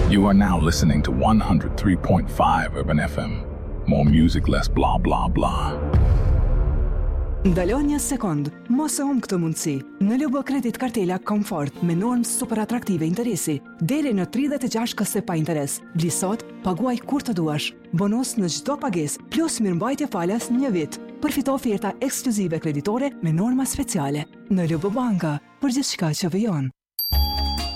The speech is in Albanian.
You are now listening to 103.5 Urban FM. More music, less blah blah blah. Dalonja sekond, mos e këtë mundësi. Në Lobo Kredit kartela komfort me normë super atraktive interesi, deri në 36 këse pa interes. Bli sot, paguaj kur të duash. Bonus në çdo pagesë, plus mirëmbajtje falas 1 vit. Përfito oferta ekskluzive kreditore me norma speciale. Në Lobo Banka, për gjithçka që vijon.